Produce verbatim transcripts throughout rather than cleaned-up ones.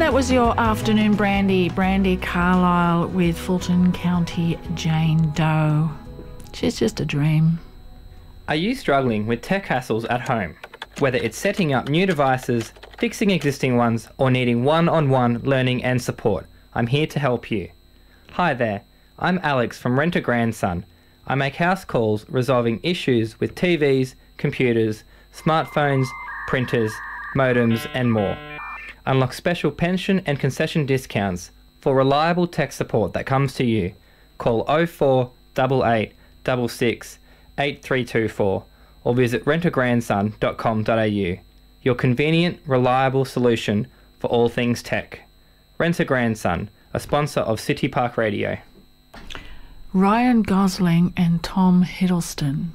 that was your afternoon brandy. Brandy Carlisle with Fulton County Jane Doe. She's just a dream. Are you struggling with tech hassles at home? Whether it's setting up new devices, fixing existing ones, or needing one-on-one learning and support, I'm here to help you. Hi there, I'm Alex from Rent a Grandson. I make house calls resolving issues with T Vs, computers, smartphones, printers, modems, and more. Unlock special pension and concession discounts for reliable tech support that comes to you. Call oh four eight eight six six eight three two four or visit rent a grandson dot com dot a u. Your convenient, reliable solution for all things tech. Rent a Grandson, a sponsor of City Park Radio. Ryan Gosling and Tom Hiddleston.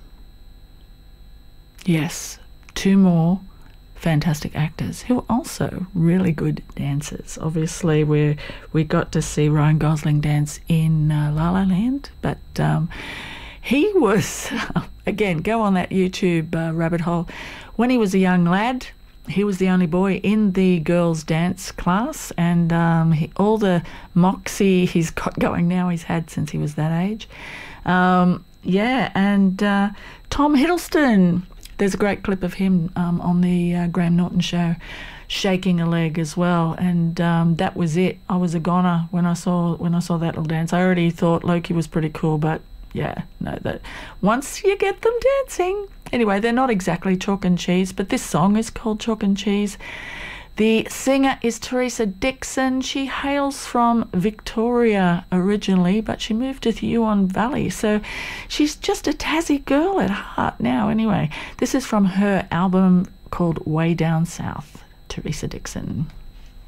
Yes, two more fantastic actors who are also really good dancers. Obviously, we we got to see Ryan Gosling dance in uh, La La Land, but um, he was, again, go on that YouTube uh, rabbit hole. When he was a young lad, he was the only boy in the girls' dance class, and um, he, all the moxie he's got going now he's had since he was that age. Um, yeah, and uh, Tom Hiddleston, there's a great clip of him um, on the uh, Graham Norton show shaking a leg as well, and um, that was it. I was a goner when I saw when I saw that little dance. I already thought Loki was pretty cool, but yeah, no, that once you get them dancing. Anyway, they're not exactly chalk and cheese, but this song is called Chalk and Cheese. The singer is Teresa Dixon. She hails from Victoria originally, but she moved to the Huon Valley, so she's just a Tassie girl at heart now. Anyway, this is from her album called Way Down South, Teresa Dixon.